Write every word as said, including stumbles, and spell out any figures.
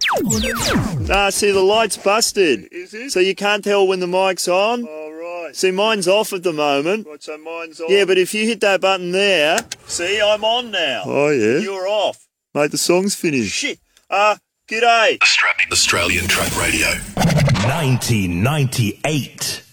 Nah, see, the light's busted. Is it? So you can't tell when the mic's on. Oh, right. See, mine's off at the moment. Right, so mine's on. Yeah, but if you hit that button there, see, I'm on now. Oh, yeah? You're off. Mate, the song's finished. Shit. Uh, g'day. Australian Track Radio. nineteen ninety-eight.